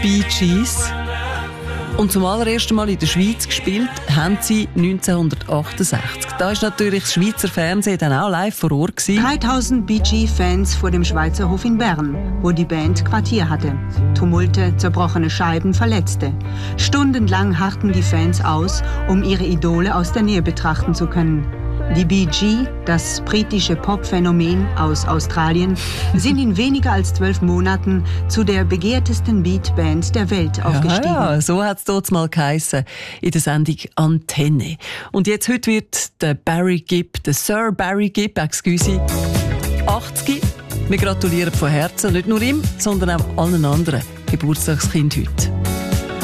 Bee Gees. Und zum allerersten Mal in der Schweiz gespielt haben sie 1968. Da war natürlich das Schweizer Fernsehen dann auch live vor Ort gewesen. 3000 Bee Gees-Fans vor dem Schweizer Hof in Bern, wo die Band Quartier hatte. Tumulte, zerbrochene Scheiben, Verletzte. Stundenlang harrten die Fans aus, um ihre Idole aus der Nähe betrachten zu können. Die Bee Gees, das britische Popphänomen aus Australien, sind in weniger als 12 Monaten zu der begehrtesten Beatband der Welt aufgestiegen. Ja, so hat es dort mal geheissen in der Sendung Antenne. Und jetzt heute wird der Sir Barry Gibb, 80. Wir gratulieren von Herzen, nicht nur ihm, sondern auch allen anderen Geburtstagskind heute.